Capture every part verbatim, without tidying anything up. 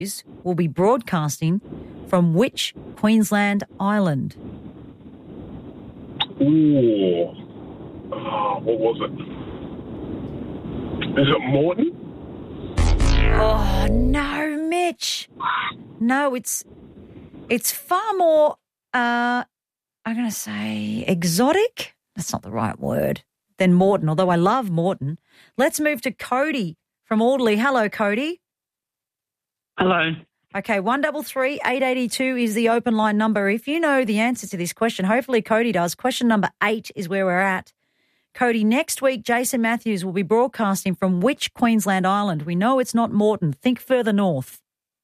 will be broadcasting from which Queensland island? Ooh. Oh, what was it? Is it Morton? Oh, no, Mitch. No, it's it's far more, uh, I'm going to say exotic. That's not the right word. Than Morton, although I love Morton. Let's move to Cody from Audley. Hello, Cody. Hello. Okay, one double three eight eighty two is the open line number. If you know the answer to this question, hopefully Cody does. Question number eight is where we're at. Cody, next week Jason Matthews will be broadcasting from which Queensland island? We know it's not Morton. Think further north.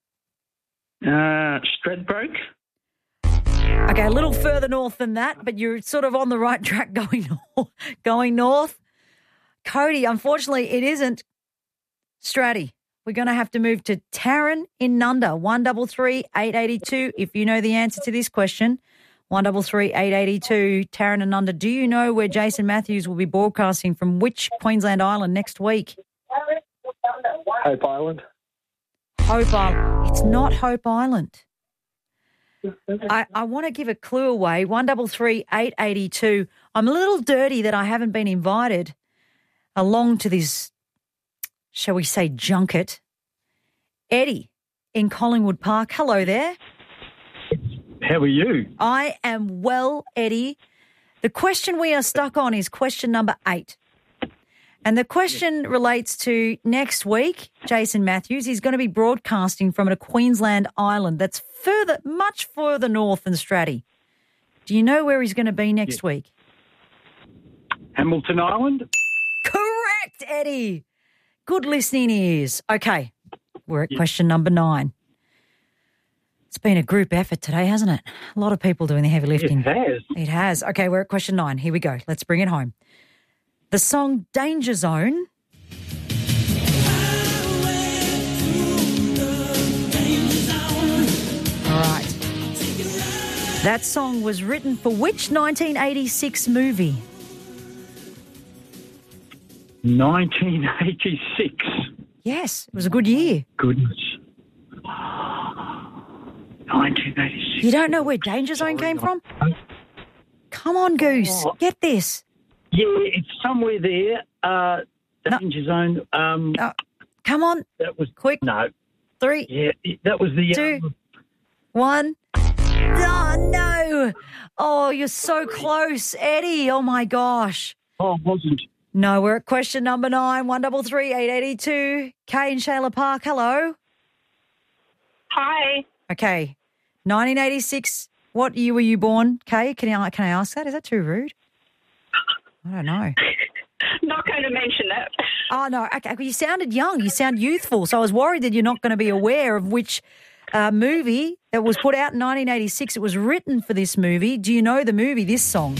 Uh, Stradbroke. Okay, a little further north than that, but you're sort of on the right track going north. Going north. Cody, unfortunately, it isn't Stratty. We're going to have to move to Taryn in Nunda. one double three eight eighty two. If you know the answer to this question, one double three eight eighty two. Taryn in Nunda. Do you know where Jason Matthews will be broadcasting from which Queensland island next week? Hope Island. Hope Island. It's not Hope Island. I, I want to give a clue away. one double three eight eighty two. I'm a little dirty that I haven't been invited along to this, shall we say, junket. Eddie in Collingwood Park. Hello there. How are you? I am well, Eddie. The question we are stuck on is question number eight. And the question relates to next week, Jason Matthews. He's going to be broadcasting from a Queensland island that's further, much further north than Stratty. Do you know where he's going to be next yeah. week? Hamilton Island? Correct, Eddie. Good listening ears. Okay, we're at yeah. question number nine. It's been a group effort today, hasn't it? A lot of people doing the heavy lifting. It has. It has. Okay, we're at question nine. Here we go. Let's bring it home. The song Danger Zone. All right. That song was written for which nineteen eighty-six movie? nineteen eighty-six. Yes, it was a good year. Goodness. nineteen eighty-six. You don't know where Danger Zone came from? Come on, Goose. Oh. Get this. Yeah, it's somewhere there. Uh, Danger no. Zone. Um, no. Come on. That was quick. No. Three. Yeah, that was the two. Um, one. Oh no! Oh, you're so close, Eddie. Oh my gosh. Oh, it wasn't. No, we're at question number nine. One double three eight eighty two. Kay in Shayla Park. Hello. Hi. Okay. nineteen eighty-six. What year were you born, Kay? Can I can I ask that? Is that too rude? I don't know. Not going to mention that. Oh, no. Okay. You sounded young. You sound youthful. So I was worried that you're not going to be aware of which uh, movie that was put out in nineteen eighty-six. It was written for this movie. Do you know the movie, this song?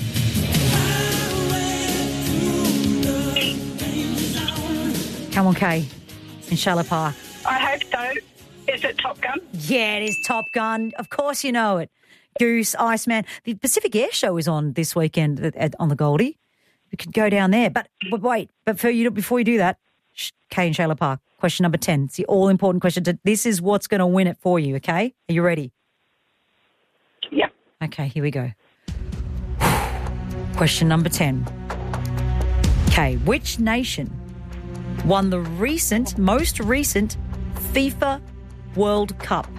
Come on, Kay, in Shallop Park. I hope so. Is it Top Gun? Yeah, it is Top Gun. Of course you know it. Goose, Iceman. The Pacific Air Show is on this weekend at, at, on the Goldie. We could go down there. But but wait, but for you before you do that, Kay in Shayla Park, question number ten. It's the all-important question. To, this is what's going to win it for you, okay? Are you ready? Yeah. Okay, here we go. Question number ten. Okay, which nation won the recent, most recent FIFA World Cup?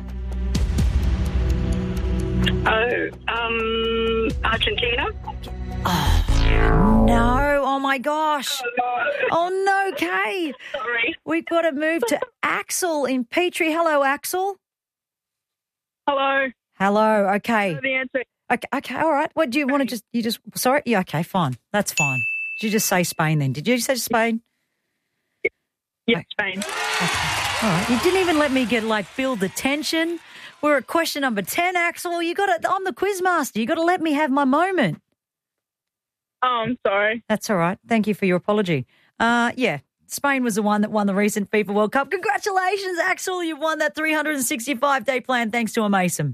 Oh, um, Argentina? Oh, no. Oh, my gosh. Oh, no. Oh, no, Kay. Sorry. We've got to move to Axel in Petrie. Hello, Axel. Hello. Hello. Okay. I know the answer. Okay, okay, all right. What do you want to just, you just, sorry? Yeah, okay, fine. That's fine. Did you just say Spain then? Did you say Spain? Yeah, okay. Spain. Okay. All right. You didn't even let me get, like, build the tension. We're at question number ten, Axel. You got to, I'm the quiz master. You got to let me have my moment. Oh, I'm sorry. That's all right. Thank you for your apology. Uh, yeah, Spain was the one that won the recent FIFA World Cup. Congratulations, Axel. You've won that three hundred sixty-five day plan thanks to a Mason.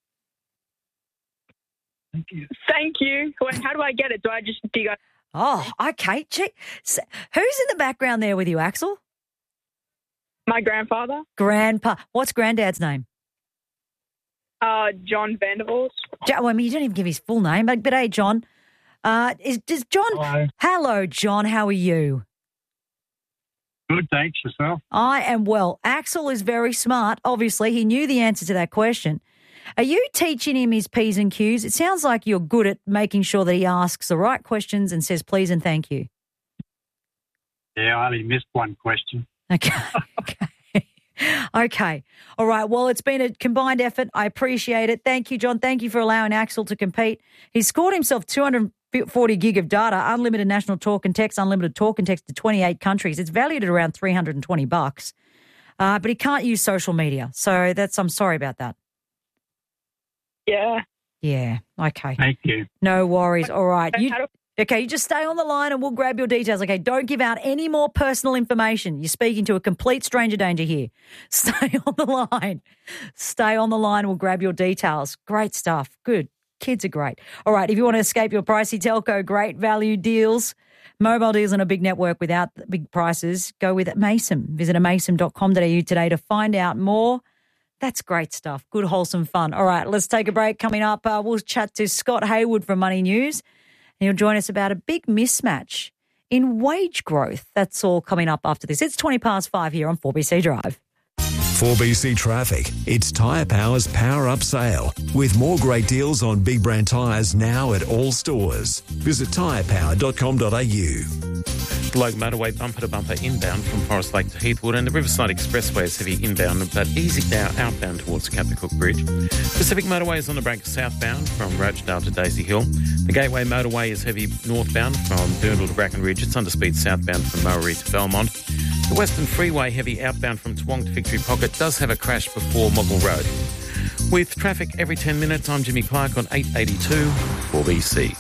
Thank you. Thank you. Wait, how do I get it? Do I just dig up? Oh, okay. Check. So, who's in the background there with you, Axel? My grandfather, Grandpa. What's granddad's name? uh, John Vandervoort. Jo- well, I mean, you don't even give his full name, but, but hey, John. Uh, is, does John... Hello. Hello, John. How are you? Good, thanks. Yourself? I am well. Axel is very smart. Obviously, he knew the answer to that question. Are you teaching him his P's and Q's? It sounds like you're good at making sure that he asks the right questions and says please and thank you. Yeah, I only missed one question. Okay. Okay. Okay. All right. Well, it's been a combined effort. I appreciate it. Thank you, John. Thank you for allowing Axel to compete. He scored himself two hundred forty gig of data, unlimited national talk and text, unlimited talk and text to twenty-eight countries. It's valued at around three hundred twenty bucks. Uh, but he can't use social media. So that's, I'm sorry about that. Yeah. Yeah. Okay. Thank you. No worries. All right. You, How do- okay, you just stay on the line and we'll grab your details. Okay, don't give out any more personal information. You're speaking to a complete stranger danger here. Stay on the line. Stay on the line. We'll grab your details. Great stuff. Good. Kids are great. All right, if you want to escape your pricey telco, great value deals, mobile deals on a big network without the big prices, go with Mason. Visit mason dot com dot a u today to find out more. That's great stuff. Good, wholesome fun. All right, let's take a break. Coming up, uh, we'll chat to Scott Hayward from Money News. And he'll join us about a big mismatch in wage growth. That's all coming up after this. It's twenty past five here on four B C Drive. four B C Traffic. It's Tyre Power's Power Up Sale with more great deals on big brand tyres now at all stores. Visit tyre power dot com dot a u. Globe motorway bumper to bumper inbound from Forest Lake to Heathwood, and the Riverside Expressway is heavy inbound but easy now outbound towards Captain Cook Bridge. Pacific Motorway is on the break southbound from Rochedale to Daisy Hill. The Gateway Motorway is heavy northbound from Burnville to Bracken Ridge. It's under speed southbound from Murray to Belmont. The Western Freeway heavy outbound from Toowong to Victory Pocket does have a crash before Moggle Road. With traffic every ten minutes, I'm Jimmy Clark on eight eighty-two four B C.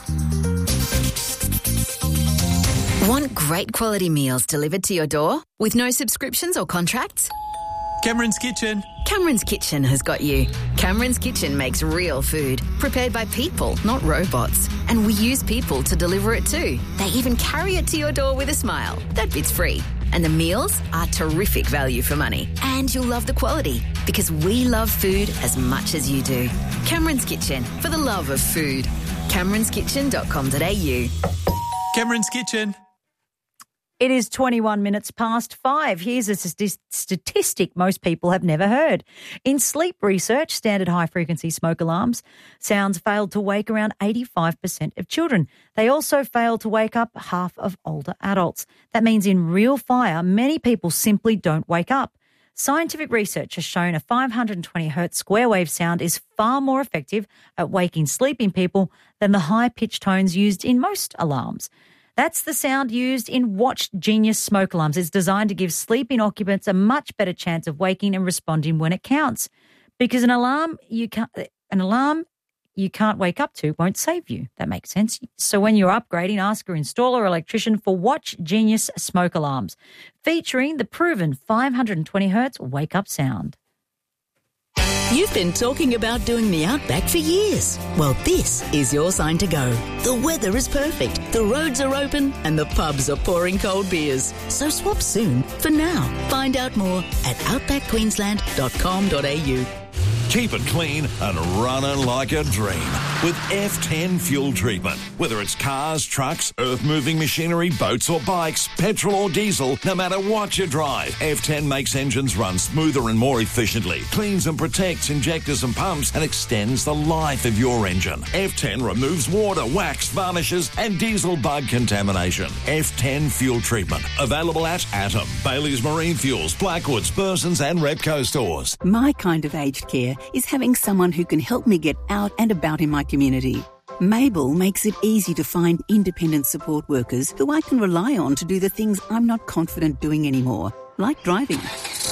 Want great quality meals delivered to your door with no subscriptions or contracts? Cameron's Kitchen. Cameron's Kitchen has got you. Cameron's Kitchen makes real food, prepared by people, not robots. And we use people to deliver it too. They even carry it to your door with a smile. That bit's free. And the meals are terrific value for money. And you'll love the quality, because we love food as much as you do. Cameron's Kitchen, for the love of food. camerons kitchen dot com dot a u. Cameron's Kitchen. It is twenty-one minutes past five. Here's a st- statistic most people have never heard. In sleep research, standard high-frequency smoke alarms sounds failed to wake around eighty-five percent of children. They also fail to wake up half of older adults. That means in real fire, many people simply don't wake up. Scientific research has shown a five hundred twenty hertz square wave sound is far more effective at waking sleeping people than the high-pitched tones used in most alarms. That's the sound used in Watch Genius smoke alarms. It's designed to give sleeping occupants a much better chance of waking and responding when it counts. Because an alarm you can't, an alarm you can't wake up to won't save you. That makes sense. So when you're upgrading, ask your installer or electrician for Watch Genius smoke alarms, featuring the proven five hundred twenty hertz wake up sound. You've been talking about doing the Outback for years. Well, this is your sign to go. The weather is perfect, the roads are open, and the pubs are pouring cold beers. So swap soon for now. Find out more at outback queensland dot com dot a u. Keep it clean and running like a dream with F ten fuel treatment. Whether it's cars, trucks, earth-moving machinery, boats or bikes, petrol or diesel, no matter what you drive, F ten makes engines run smoother and more efficiently, cleans and protects injectors and pumps, and extends the life of your engine. F ten removes water, wax, varnishes, and diesel bug contamination. F ten fuel treatment. Available at Atom, Bailey's Marine Fuels, Blackwoods, Burson's and Repco stores. My kind of aged care is having someone who can help me get out and about in my community. Mabel makes it easy to find independent support workers who I can rely on to do the things I'm not confident doing anymore, like driving.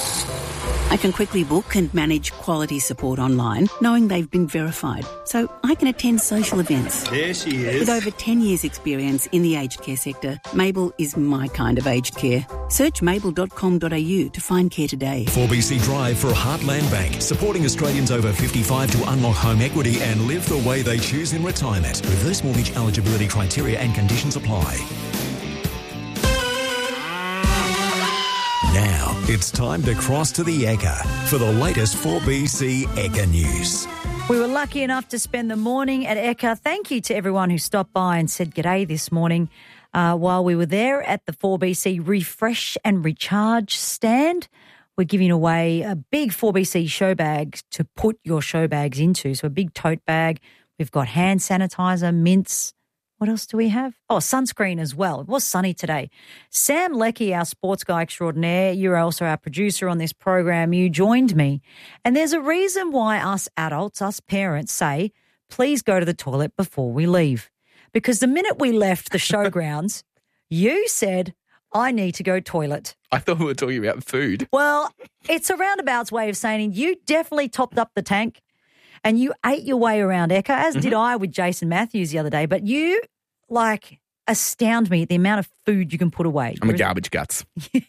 I can quickly book and manage quality support online, knowing they've been verified, so I can attend social events. There she is. With over ten years' experience in the aged care sector, Mabel is my kind of aged care. Search mabel dot com dot a u to find care today. four B C Drive for Heartland Bank, supporting Australians over fifty-five to unlock home equity and live the way they choose in retirement. Reverse mortgage eligibility criteria and conditions apply. Now, It's time to cross to the Ekka for the latest four B C Ekka news. We were lucky enough to spend the morning at Ekka. Thank you to everyone who stopped by and said g'day this morning uh, while we were there at the four B C Refresh and Recharge stand. We're giving away a big four B C show bag to put your show bags into. So a big tote bag. We've got hand sanitizer, mints. What else do we have? Oh, sunscreen as well. It was sunny today. Sam Leckie, our sports guy extraordinaire, you're also our producer on this program. You joined me. And there's a reason why us adults, us parents say, please go to the toilet before we leave. Because the minute we left the showgrounds, you said, I need to go toilet. I thought we were talking about food. Well, it's a roundabout's way of saying you definitely topped up the tank. And you ate your way around Ekka, as mm-hmm. did I with Jason Matthews the other day. But you, like, astound me at the amount of food you can put away. I'm a garbage guts.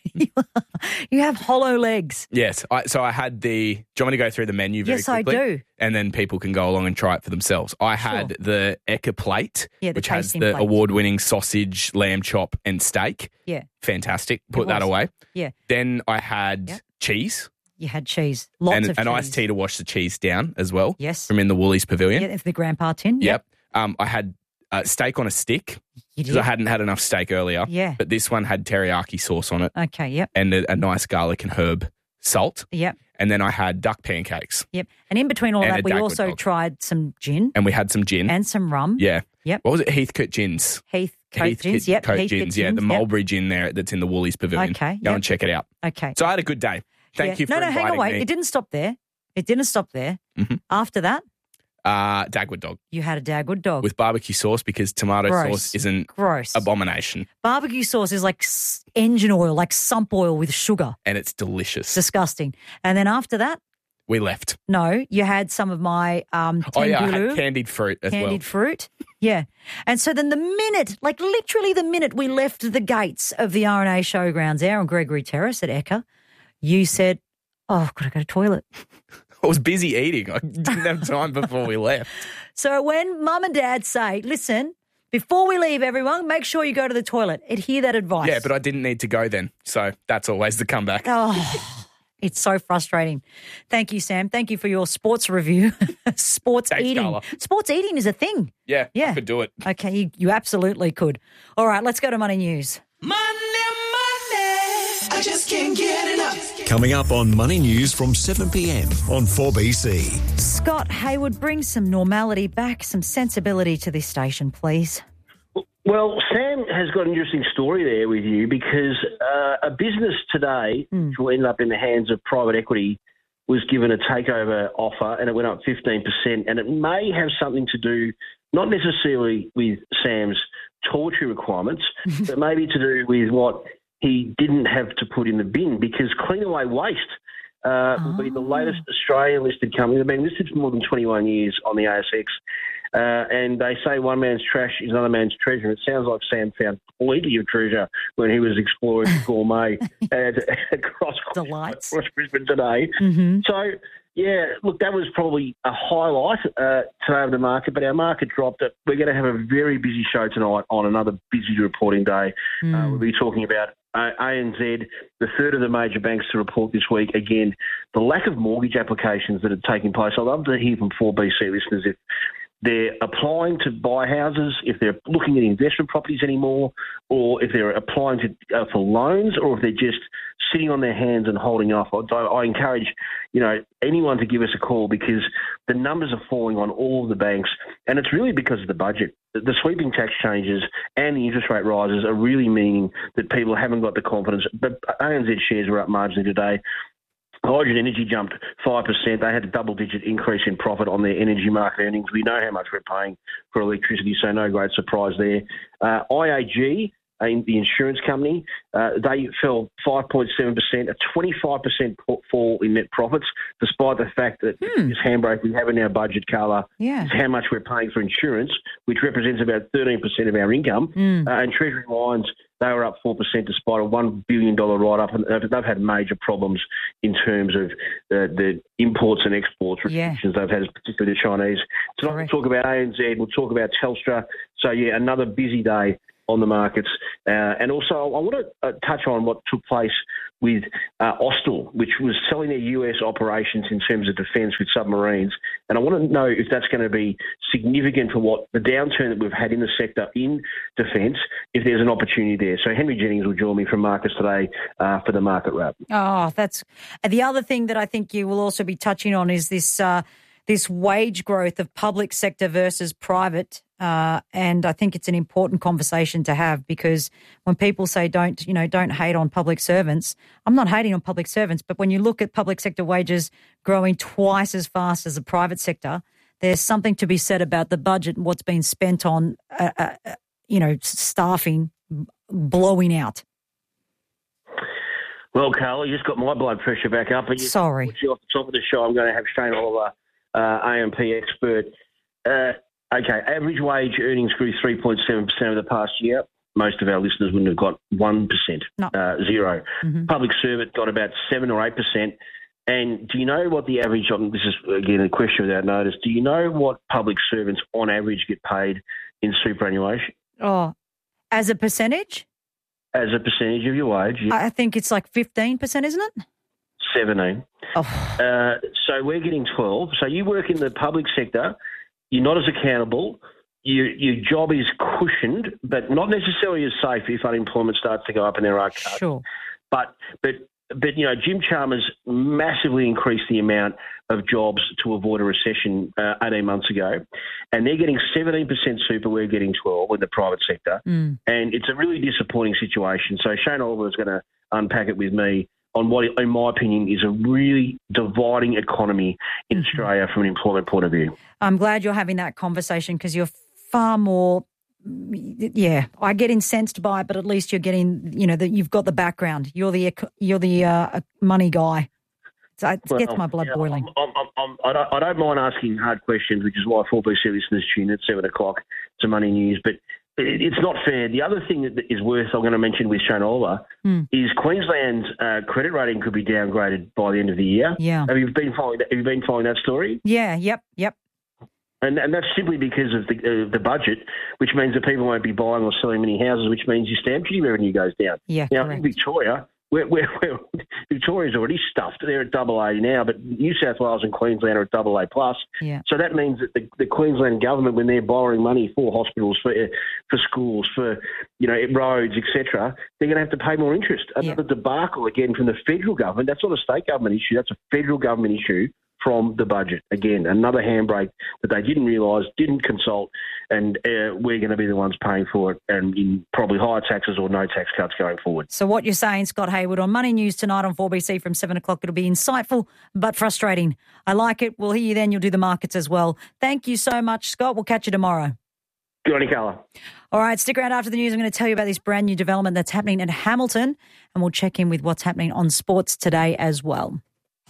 You have hollow legs. Yes. I, so I had the, do you want me to go through the menu very yes, quickly? Yes, I do. And then people can go along and try it for themselves. I had sure. the Ekka plate, yeah, the which has the plate. award-winning sausage, lamb chop and steak. Yeah. Fantastic. Put that away. Yeah. Then I had yep. cheese. You had cheese. Lots and of an cheese. And iced tea to wash the cheese down as well. Yes. From in the Woolies Pavilion. Yeah, the grandpa tin. Yep. yep. Um, I had uh, steak on a stick. You did? Because I hadn't had enough steak earlier. Yeah. But this one had teriyaki sauce on it. Okay, yep. And a, a nice garlic and herb salt. Yep. And then I had duck pancakes. Yep. And in between all and that, we also dog. tried some gin. And we had some gin. And some rum. Yeah. Yep. What was it? Heathcote gins. Heathcote Heath gins. Yep. Heathcote Heathcote gins. Yeah, the Mulberry yep. gin there that's in the Woolies Pavilion. Okay. Go yep. and check it out. Okay. So I had a good day. Thank yeah. you for no, no, inviting hang on, wait. me. It didn't stop there. It didn't stop there. Mm-hmm. After that, uh, Dagwood dog. You had a Dagwood dog with barbecue sauce because tomato Gross. sauce isn't gross abomination. Barbecue sauce is like engine oil, like sump oil with sugar, and it's delicious. Disgusting. And then after that, we left. No, you had some of my um. Oh yeah, I had candied fruit as candied well. Candied fruit. Yeah. And so then the minute, like literally the minute we left the gates of the R and A Showgrounds there on Gregory Terrace at Ekka, you said, oh, I've got to go to the toilet. I was busy eating. I didn't have time before we left. So when mum and dad say, listen, before we leave, everyone, make sure you go to the toilet, adhere that advice. Yeah, but I didn't need to go then. So that's always the comeback. Oh, it's so frustrating. Thank you, Sam. Thank you for your sports review. sports Thanks, eating. Carla. Sports eating is a thing. Yeah, yeah. I could do it. Okay, you, you absolutely could. All right, let's go to Money News. Money, money, I just can't get enough. Coming up on Money News from seven p.m. on four B C. Scott Hayward, bring some normality back, some sensibility to this station, please. Well, Sam has got an interesting story there with you because uh, a business today, mm. which will end up in the hands of private equity, was given a takeover offer and it went up fifteen percent. And it may have something to do, not necessarily with Sam's toiletry requirements, but maybe to do with what he didn't have to put in the bin, because Cleanaway Waste uh, oh. will be the latest Australian-listed company. They've been listed for more than twenty-one years on the A S X. Uh, and they say one man's trash is another man's treasure. It sounds like Sam found plenty of treasure when he was exploring gourmet at, across, across Brisbane today. Mm-hmm. So, yeah, look, that was probably a highlight uh, today of the market, but our market dropped it. We're going to have a very busy show tonight on another busy reporting day. Mm. Uh, we'll be talking about uh, A N Z, the third of the major banks to report this week. Again, the lack of mortgage applications that are taking place. I'd love to hear from four B C listeners if they're applying to buy houses, if they're looking at investment properties anymore, or if they're applying to uh, for loans, or if they're just sitting on their hands and holding off. I, I encourage, you know, anyone to give us a call, because the numbers are falling on all of the banks, and it's really because of the budget. The sweeping tax changes and the interest rate rises are really meaning that people haven't got the confidence. But A N Z shares were up marginally today. Hydrogen Energy jumped five percent. They had a double-digit increase in profit on their energy market earnings. We know how much we're paying for electricity, so no great surprise there. Uh, I A G, uh, the insurance company, uh, they fell five point seven percent, a twenty-five percent fall in net profits, despite the fact that hmm. this handbrake we have in our budget, Carla, yeah. is how much we're paying for insurance, which represents about thirteen percent of our income. Mm. Uh, and Treasury Lines, they were up four percent despite a one billion dollars write-up. And they've had major problems in terms of uh, the imports and exports restrictions yeah. they've had, particularly the Chinese. Tonight we'll talk about A N Z, we'll talk about Telstra. So, yeah, another busy day on the markets. Uh, and also, I want to uh, touch on what took place with uh, Austal, which was selling their U S operations in terms of defence with submarines. And I want to know if that's going to be significant for what the downturn that we've had in the sector in defence, if there's an opportunity there. So Henry Jennings will join me from Marcus today uh, for the Market Wrap. Oh, that's the other thing that I think you will also be touching on is this uh, this wage growth of public sector versus private. Uh, and I think it's an important conversation to have, because when people say don't, you know, don't hate on public servants, I'm not hating on public servants, but when you look at public sector wages growing twice as fast as the private sector, there's something to be said about the budget and what's been spent on, uh, uh, you know, staffing blowing out. Well, Carl, you just got my blood pressure back up. But you, Sorry. Off the top of the show, I'm going to have Shane Oliver, uh, A M P expert. Uh, okay, average wage earnings grew three point seven percent over the past year. Most of our listeners wouldn't have got one percent, no. uh, zero. Mm-hmm. Public servant got about seven or eight percent. And do you know what the average, on this is, again, a question without notice, do you know what public servants on average get paid in superannuation? Oh, as a percentage? As a percentage of your wage? Yeah. I think it's like fifteen percent, isn't it? seventeen. Oh. Uh, so we're getting twelve. So you work in the public sector, you're not as accountable, you, your job is cushioned, but not necessarily as safe if unemployment starts to go up and there are cuts. Sure. But, but, but you know, Jim Chalmers massively increased the amount of jobs to avoid a recession uh, eighteen months ago, and they're getting seventeen percent super, we're getting twelve in the private sector, mm. and it's a really disappointing situation. So Shane Oliver is going to unpack it with me on what, in my opinion, is a really dividing economy in mm-hmm. Australia from an employment point of view. I'm glad you're having that conversation, because you're far more, yeah, I get incensed by it, but at least you're getting, you know, that you've got the background. You're the you're the uh, money guy. So it well, gets my blood yeah, boiling. I'm, I'm, I'm, I, don't, I don't mind asking hard questions, which is why four B C listeners tune at seven o'clock to Money News, but it's not fair. The other thing that is worth, I'm going to mention with Shane Oliver, mm. is Queensland's uh, credit rating could be downgraded by the end of the year. Yeah. Have you been following that, have you been following that story? Yeah, yep, yep. And, and that's simply because of the, uh, the budget, which means that people won't be buying or selling many houses, which means your stamp duty revenue goes down. Yeah, now, correct. in Victoria, we're, we're, we're, Victoria's already stuffed. They're at double A now, but New South Wales and Queensland are at double A plus. Yeah. So that means that the, the Queensland government, when they're borrowing money for hospitals, for uh, for schools, for you know roads, et cetera, they're going to have to pay more interest. Another yeah. debacle again from the federal government. That's not a state government issue. That's a federal government issue from the budget. Again, another handbrake that they didn't realise, didn't consult, and uh, we're going to be the ones paying for it, and in probably higher taxes or no tax cuts going forward. So what you're saying, Scott Hayward, on Money News tonight on four B C from seven o'clock, it'll be insightful but frustrating. I like it. We'll hear you then. You'll do the markets as well. Thank you so much, Scott. We'll catch you tomorrow. Good on you, Carla. All right, stick around after the news. I'm going to tell you about this brand new development that's happening at Hamilton, and we'll check in with what's happening on sports today as well.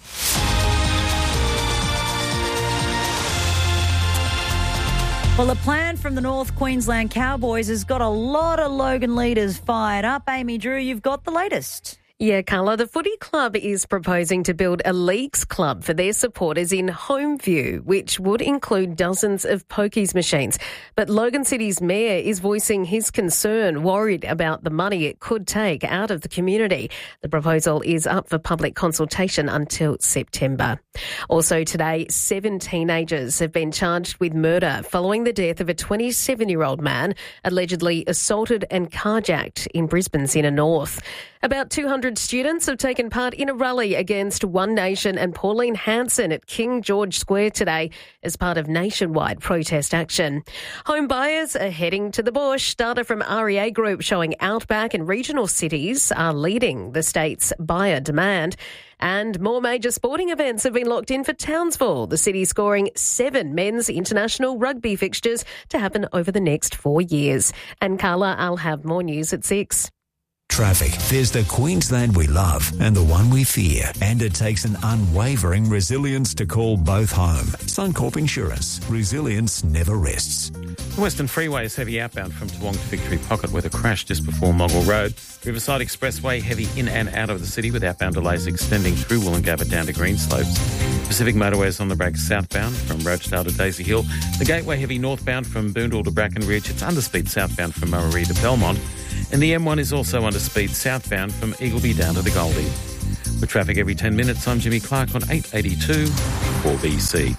Well, a plan from the North Queensland Cowboys has got a lot of Logan leaders fired up. Amy Drew, you've got the latest. Yeah, Carla, the footy club is proposing to build a leagues club for their supporters in Homeview, which would include dozens of pokies machines. But Logan City's mayor is voicing his concern, worried about the money it could take out of the community. The proposal is up for public consultation until September. Also today, seven teenagers have been charged with murder following the death of a twenty-seven-year-old man allegedly assaulted and carjacked in Brisbane's inner north. About two hundred students have taken part in a rally against One Nation and Pauline Hanson at King George Square today as part of nationwide protest action. Home buyers are heading to the bush. Data from R E A Group showing outback and regional cities are leading the state's buyer demand. And more major sporting events have been locked in for Townsville, the city scoring seven men's international rugby fixtures to happen over the next four years. And Carla, I'll have more news at six. Traffic. There's the Queensland we love and the one we fear. And it takes an unwavering resilience to call both home. Suncorp Insurance. Resilience never rests. The Western Freeway is heavy outbound from Toowong to Victory Pocket with a crash just before Moggle Road. Riverside Expressway heavy in and out of the city with outbound delays extending through Wollongabba down to Greenslopes. Pacific Motorways on the Bragg southbound from Roachdale to Daisy Hill. The Gateway heavy northbound from Boondall to Brackenridge. It's underspeed southbound from Murray to Belmont. And the M one is also underspeed southbound from Eagleby down to the Goldie. With traffic every ten minutes, I'm Jimmy Clark on eight eighty-two four B C.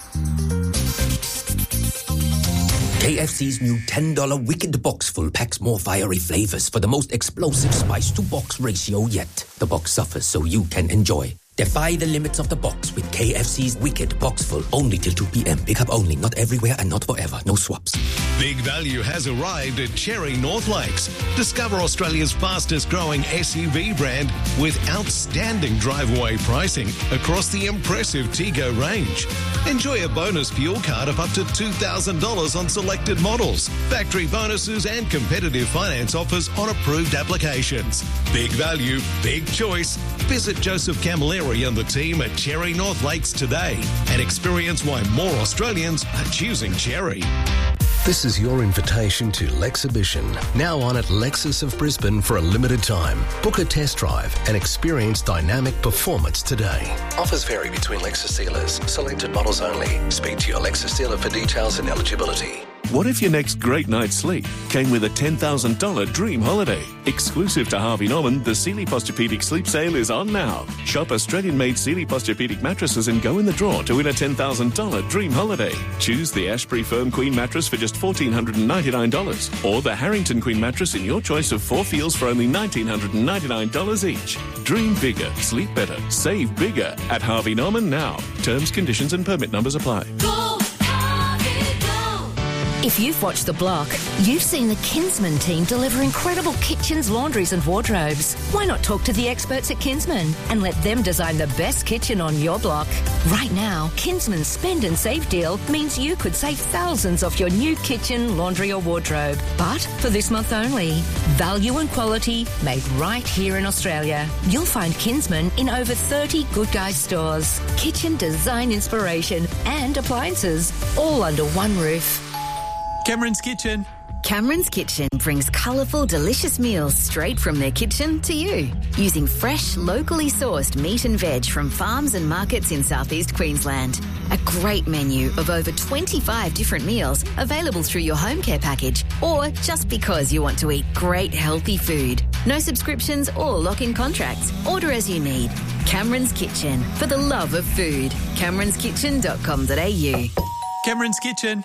K F C's new ten dollar Wicked Box full packs more fiery flavours for the most explosive spice-to-box ratio yet. The box suffers so you can enjoy. Defy the limits of the box with K F C's Wicked Box Full, only till two p.m. Pick up only, not everywhere and not forever. No swaps. Big value has arrived at Cherry North Lakes. Discover Australia's fastest growing S U V brand with outstanding drive-away pricing across the impressive Tego range. Enjoy a bonus fuel card of up to two thousand dollars on selected models, factory bonuses and competitive finance offers on approved applications. Big value, big choice. Visit Joseph Camilleri and the team at Cherry North Lakes today and experience why more Australians are choosing Cherry. This is your invitation to Lexhibition, now on at Lexus of Brisbane for a limited time. Book a test drive and experience dynamic performance today. Offers vary between Lexus dealers. Selected models only. Speak to your Lexus dealer for details and eligibility. What if your next great night's sleep came with a ten thousand dollars dream holiday? Exclusive to Harvey Norman, the Sealy Posturepedic Sleep Sale is on now. Shop Australian-made Sealy Posturepedic mattresses and go in the draw to win a ten thousand dollars dream holiday. Choose the Ashbury Firm Queen mattress for just one thousand four hundred ninety-nine dollars or the Harrington Queen mattress in your choice of four feels for only one thousand nine hundred ninety-nine dollars each. Dream bigger, sleep better, save bigger at Harvey Norman now. Terms, conditions and permit numbers apply. Go, Harvey, go. If you've watched The Block, you've seen the Kinsman team deliver incredible kitchens, laundries and wardrobes. Why not talk to the experts at Kinsman and let them design the best kitchen on your block? Right now, Kinsman's Spend and Save deal means you could save thousands off your new kitchen, laundry or wardrobe. But for this month only, value and quality made right here in Australia. You'll find Kinsman in over thirty Good Guys stores. Kitchen design inspiration and appliances all under one roof. Cameron's Kitchen. Cameron's Kitchen brings colourful, delicious meals straight from their kitchen to you. Using fresh, locally sourced meat and veg from farms and markets in southeast Queensland. A great menu of over twenty-five different meals available through your home care package or just because you want to eat great, healthy food. No subscriptions or lock-in contracts. Order as you need. Cameron's Kitchen, for the love of food. camerons kitchen dot com dot a u. Cameron's Kitchen.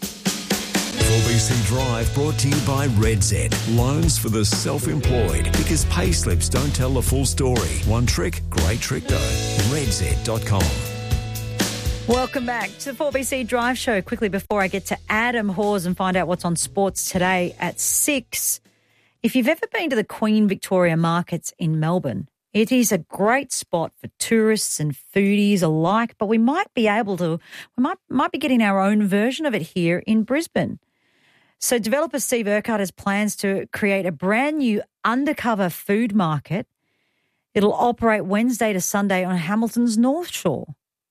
four B C Drive brought to you by RedZ. Loans for the self-employed, because pay slips don't tell the full story. One trick, great trick though. red z dot com. Welcome back to the four B C Drive Show. Quickly before I get to Adam Hawes and find out what's on sports today at six. If you've ever been to the Queen Victoria markets in Melbourne, it is a great spot for tourists and foodies alike, but we might be able to, we might, might be getting our own version of it here in Brisbane. So developer Steve Urquhart has plans to create a brand new undercover food market. It'll operate Wednesday to Sunday on Hamilton's North Shore.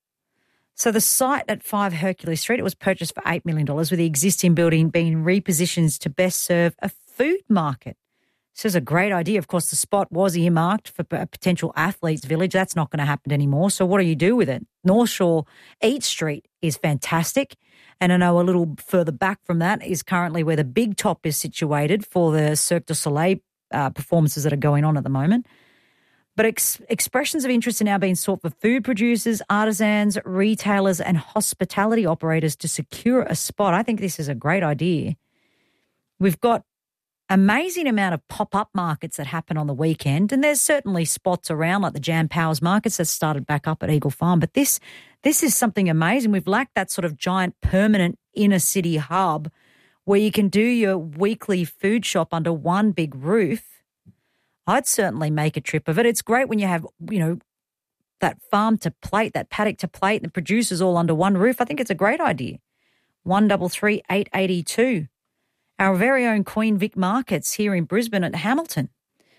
So the site at five Hercules Street, it was purchased for eight million dollars, with the existing building being repositioned to best serve a food market. This is a great idea. Of course, the spot was earmarked for a potential athletes' village. That's not going to happen anymore. So what do you do with it? North Shore Eat Street is fantastic. And I know a little further back from that is currently where the Big Top is situated for the Cirque du Soleil uh, performances that are going on at the moment. But ex- expressions of interest are now being sought for food producers, artisans, retailers and hospitality operators to secure a spot. I think this is a great idea. We've got amazing amount of pop-up markets that happen on the weekend, and there's certainly spots around like the Jam Powers markets that started back up at Eagle Farm, but this this is something amazing. We've lacked that sort of giant permanent inner city hub where you can do your weekly food shop under one big roof. I'd certainly make a trip of it. It's great when you have, you know, that farm to plate, that paddock to plate, and the producers all under one roof. I think it's a great idea. one three three, eight eight two. Our very own Queen Vic Markets here in Brisbane at Hamilton.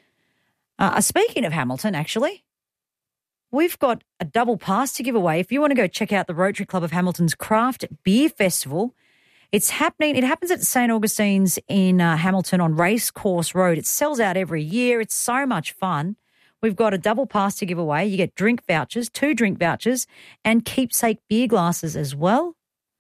Uh, speaking of Hamilton, actually, we've got a double pass to give away. If you want to go check out the Rotary Club of Hamilton's Craft Beer Festival, it's happening. It happens at Saint Augustine's in uh, Hamilton on Racecourse Road. It sells out every year. It's so much fun. we've got a double pass to give away. You get drink vouchers, two drink vouchers, and keepsake beer glasses as well.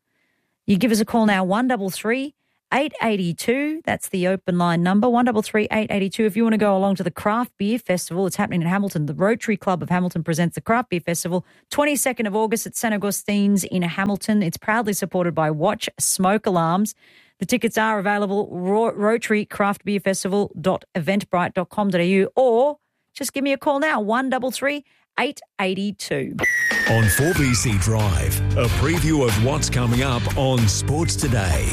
You give us a call now, one three three, eight eight two. That's the open line number, one three three, eight eight two. If you want to go along to the Craft Beer Festival, it's happening in Hamilton. The Rotary Club of Hamilton presents the Craft Beer Festival, twenty-second of August at Saint Augustine's in Hamilton. It's proudly supported by Watch Smoke Alarms. The tickets are available ro- rotary craft beer festival dot eventbrite dot com dot a u or just give me a call now, one three three, eight eight two. On four B C Drive, a preview of what's coming up on Sports Today.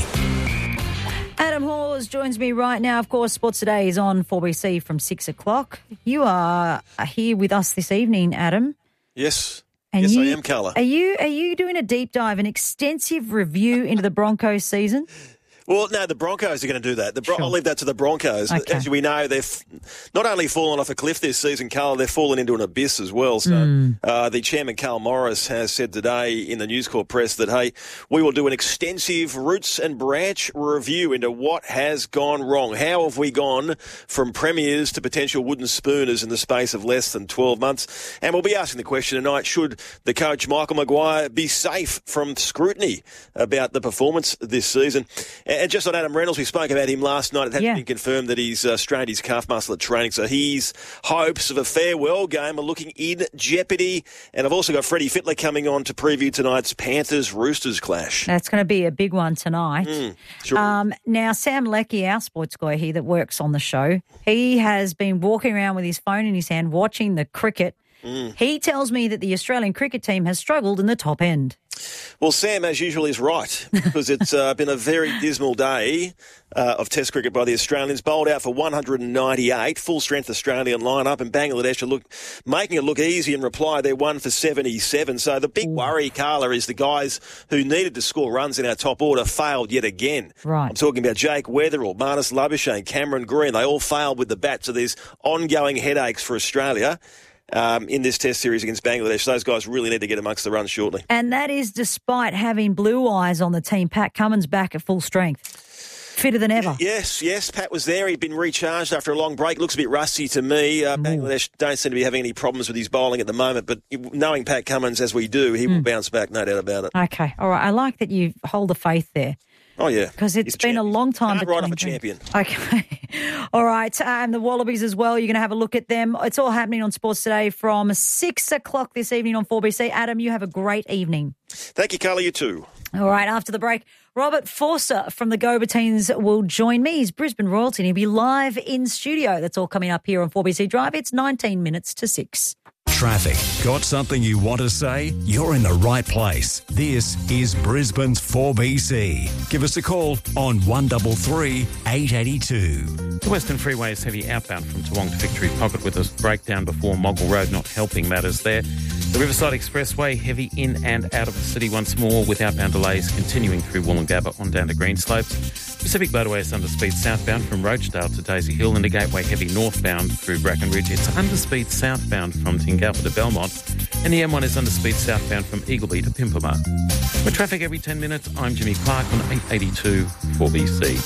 Adam Hawes joins me right now. Of course, Sports Today is on four B C from six o'clock. You are here with us this evening, Adam. Yes. And yes, you, I am, Carla. Are you, are you doing a deep dive, an extensive review into the Broncos season? Well, no, the Broncos are going to do that. The Bron- Sure. I'll leave that to the Broncos. Okay. As we know, they've not only fallen off a cliff this season, Carl, they've fallen into an abyss as well. So Mm. uh, the chairman, Carl Morris, has said today in the News Corp press that, hey, we will do an extensive roots and branch review into what has gone wrong. How have we gone from premiers to potential wooden spooners in the space of less than twelve months? And we'll be asking the question tonight, should the coach, Michael Maguire, be safe from scrutiny about the performance this season? And just on Adam Reynolds, we spoke about him last night. It has Yeah. been confirmed that he's uh, strained his calf muscle at training, so his hopes of a farewell game are looking in jeopardy. And I've also got Freddie Fittler coming on to preview tonight's Panthers-Roosters clash. That's going to be a big one tonight. Mm, sure. Um, now, Sam Leckie, our sports guy here that works on the show, he has been walking around with his phone in his hand watching the cricket. Mm. He tells me that the Australian cricket team has struggled in the top end. Well, Sam, as usual, is right, because it's uh, been a very dismal day uh, of Test cricket by the Australians. Bowled out for one hundred ninety-eight, full-strength Australian lineup, and Bangladesh are look, making it look easy in reply. They're one for seventy-seven. So the big worry, Carla, is the guys who needed to score runs in our top order failed yet again. Right. I'm talking about Jake Weatherall, Marnus Labuschagne, Cameron Green. They all failed with the bat, so there's ongoing headaches for Australia. Um, in this test series against Bangladesh. Those guys really need to get amongst the runs shortly. And that is despite having blue eyes on the team. Pat Cummins back at full strength. Fitter than ever. Yes, yes, Pat was there. He'd been recharged after a long break. Looks a bit rusty to me. Uh, Bangladesh don't seem to be having any problems with his bowling at the moment, but knowing Pat Cummins as we do, he will Mm. bounce back, no doubt about it. Okay, all right. I like that you hold the faith there. Oh, yeah. Because it's He's a been a long time. Can't write off a between- champion. Okay. All right. And the Wallabies as well. You're going to have a look at them. It's all happening on Sports Today from six o'clock this evening on four B C. Adam, you have a great evening. Thank you, Carla. You too. All right. After the break, Robert Forster from the Go Teams will join me. He's Brisbane royalty and he'll be live in studio. That's all coming up here on four B C Drive. It's nineteen minutes to six. Traffic. Got something you want to say? You're in the right place. This is Brisbane's four B C. Give us a call on one three three, eight eight two. The Western Freeway is heavy outbound from Toowong to Victory Pocket with a breakdown before Moggle Road, not helping matters there. The Riverside Expressway heavy in and out of the city once more with outbound delays continuing through Wollongabba on down to Greenslopes. Pacific Motorway is under speed southbound from Rochedale to Daisy Hill, and the Gateway heavy northbound through Brackenridge. It's under speed southbound from Tingalpa to Belmont, and the M one is under speed southbound from Eagleby to Pimpama. With traffic every ten minutes, I'm Jimmy Clark on eight eighty-two four B C.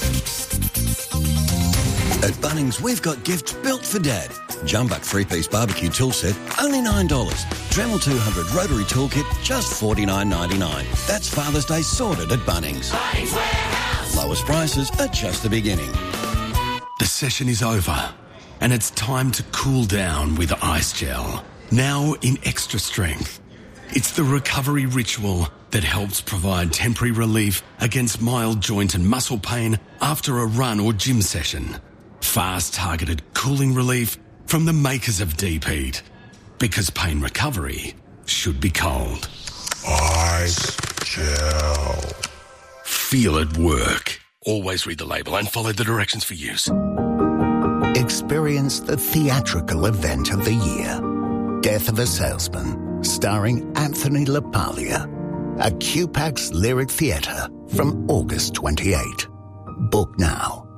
At Bunnings, we've got gifts built for Dad. Jumbuck three-piece barbecue tool set, only nine dollars. Dremel two hundred rotary toolkit, just forty-nine ninety-nine. That's Father's Day sorted at Bunnings. Bunnings Warehouse. Lowest prices are just the beginning. The session is over, and it's time to cool down with Ice Gel. Now in extra strength. It's the recovery ritual that helps provide temporary relief against mild joint and muscle pain after a run or gym session. Fast targeted cooling relief from the makers of Deep Heat. Because pain recovery should be cold. Ice Gel. Feel it work. Always read the label and follow the directions for use. Experience the theatrical event of the year. Death of a Salesman, starring Anthony LaPaglia. At Q-Pax Lyric Theatre from August twenty-eighth. Book now.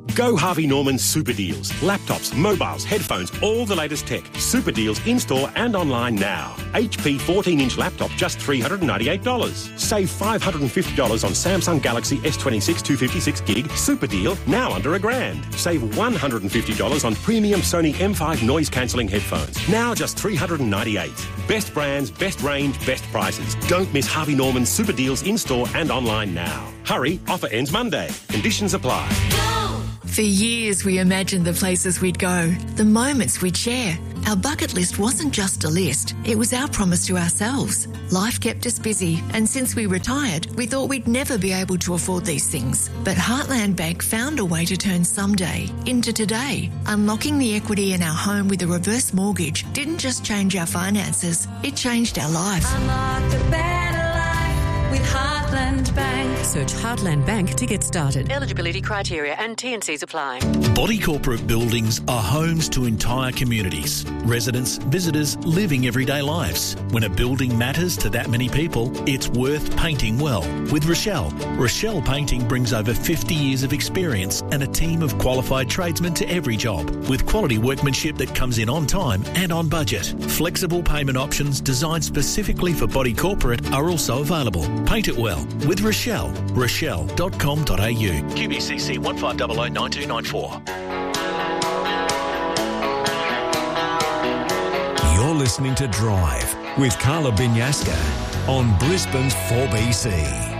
Go Harvey Norman Super Deals. Laptops, mobiles, headphones, all the latest tech. Super Deals in-store and online now. H P fourteen-inch laptop just three hundred ninety-eight dollars. Save five hundred fifty dollars on Samsung Galaxy S twenty-six two fifty-six gig. Super deal, now under a grand. Save one hundred fifty dollars on premium Sony M five noise-cancelling headphones. Now just three hundred ninety-eight dollars. Best brands, best range, best prices. Don't miss Harvey Norman Super Deals in-store and online now. Hurry, offer ends Monday. Conditions apply. For years, we imagined the places we'd go, the moments we'd share. Our bucket list wasn't just a list, it was our promise to ourselves. Life kept us busy, and since we retired, we thought we'd never be able to afford these things. But Heartland Bank found a way to turn someday into today. Unlocking the equity in our home with a reverse mortgage didn't just change our finances, it changed our life. Unlock a better life with Heartland Bank. Search Heartland Bank to get started. Eligibility criteria and T and Cs apply. Body corporate buildings are homes to entire communities. Residents, visitors, living everyday lives. When a building matters to that many people, it's worth painting well. With Rochelle. Rochelle Painting brings over fifty years of experience and a team of qualified tradesmen to every job, with quality workmanship that comes in on time and on budget. Flexible payment options designed specifically for body corporate are also available. Paint it well with Rochelle. Rochelle dot com dot a u. Q B C C one five zero zero nine two nine four. You're listening to Drive with Carla Binyaska on Brisbane's four B C.